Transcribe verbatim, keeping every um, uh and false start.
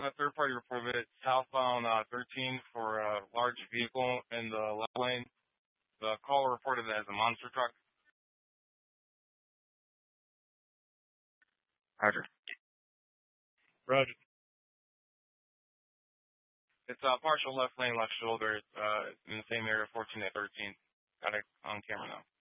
A third party reported southbound uh, thirteen for a large vehicle in the left lane. The caller reported it as a monster truck. Roger. Roger. It's a uh, partial left lane, left shoulder. It's uh, in the same area, fourteen at thirteen. Got it on camera now.